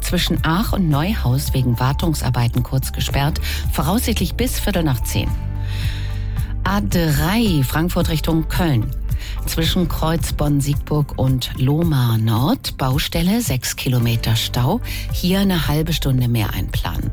zwischen Aach und Neuhaus wegen Wartungsarbeiten kurz gesperrt, voraussichtlich bis 9:15. A3 Frankfurt Richtung Köln. Zwischen Kreuz Bonn-Siegburg und Lohmar Nord, Baustelle, 6 Kilometer Stau. Hier eine halbe Stunde mehr einplanen.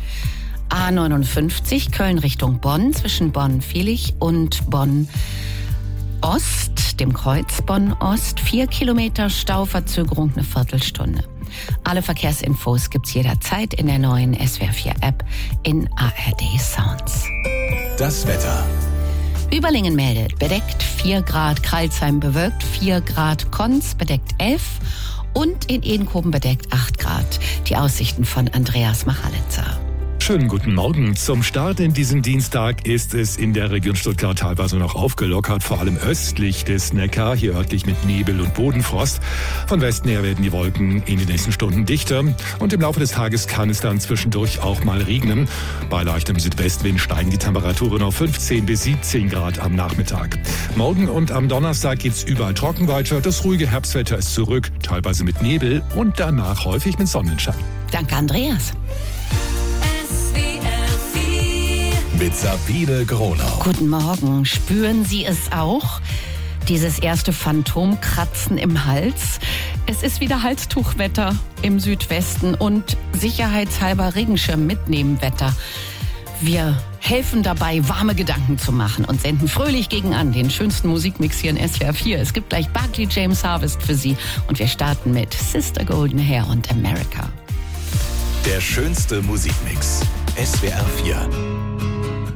A59 Köln Richtung Bonn, zwischen Bonn-Vilich und Bonn-Ost, dem Kreuz Bonn-Ost, 4 Kilometer Stau, Verzögerung eine Viertelstunde. Alle Verkehrsinfos gibt's jederzeit in der neuen SWR4-App in ARD Sounds. Das Wetter. Überlingen meldet bedeckt 4 Grad, Crailsheim bewölkt 4 Grad, Konz bedeckt 11 und in Edenkoben bedeckt 8 Grad. Die Aussichten von Andreas Machalitzer. Schönen guten Morgen. Zum Start in diesen Dienstag ist es in der Region Stuttgart teilweise noch aufgelockert, vor allem östlich des Neckar, hier örtlich mit Nebel und Bodenfrost. Von Westen her werden die Wolken in den nächsten Stunden dichter und im Laufe des Tages kann es dann zwischendurch auch mal regnen. Bei leichtem Südwestwind steigen die Temperaturen auf 15 bis 17 Grad am Nachmittag. Morgen und am Donnerstag geht's überall trocken weiter. Das ruhige Herbstwetter ist zurück, teilweise mit Nebel und danach häufig mit Sonnenschein. Danke, Andreas. Mit Sabine Gronau. Guten Morgen. Spüren Sie es auch? Dieses erste Phantomkratzen im Hals? Es ist wieder Halstuchwetter im Südwesten und sicherheitshalber Regenschirm mitnehmen Wetter. Wir helfen dabei, warme Gedanken zu machen und senden fröhlich gegen an den schönsten Musikmix hier in SWR 4. Es gibt gleich Barclay James Harvest für Sie und wir starten mit Sister Golden Hair und America. Der schönste Musikmix. SWR 4.